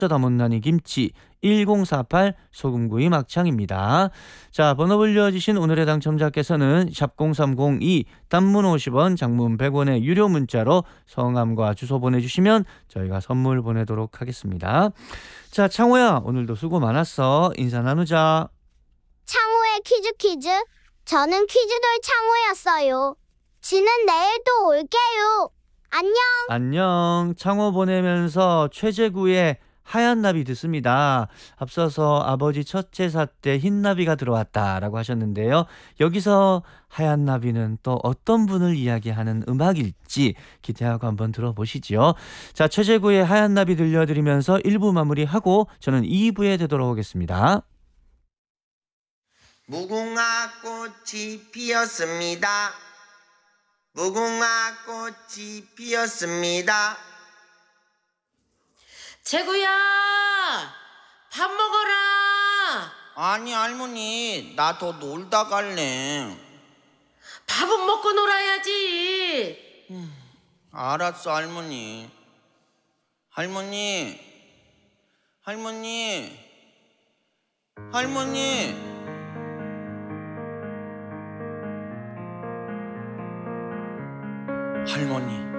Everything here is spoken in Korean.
다 못난이 김치 1048 소금구이 막창입니다. 자, 번호 불려주신 오늘의 당첨자께서는 샵0302 단문 50원 장문 100원의 유료 문자로 성함과 주소 보내주시면 저희가 선물 보내도록 하겠습니다. 자, 창호야, 오늘도 수고 많았어. 인사 나누자. 창호의 퀴즈. 저는 퀴즈돌 창호였어요. 지는 내일 또 올게요. 안녕. 안녕. 창호 보내면서 최재구의 하얀 나비 듣습니다. 앞서서 아버지 첫 제사 때 흰 나비가 들어왔다라고 하셨는데요. 여기서 하얀 나비는 또 어떤 분을 이야기하는 음악일지 기대하고 한번 들어보시죠. 자, 최재구의 하얀 나비 들려드리면서 1부 마무리하고 저는 2부에 되도록 하겠습니다. 무궁화 꽃이 피었습니다. 무궁화 꽃이 피었습니다. 재구야, 밥 먹어라. 아니 할머니, 나 더 놀다 갈래. 밥은 먹고 놀아야지. 알았어 할머니. 할머니 할머니 할머니 할머니